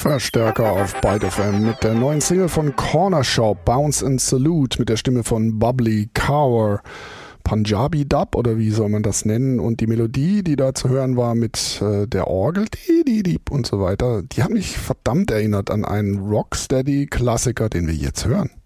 Verstärker auf Byte FM mit der neuen Single von Corner Shop, Bounce and Salute, mit der Stimme von Bubbly Cower. Punjabi Dub oder wie soll man das nennen? Und die Melodie, die da zu hören war mit der Orgel und so weiter, die hat mich verdammt erinnert an einen Rocksteady-Klassiker, den wir jetzt hören.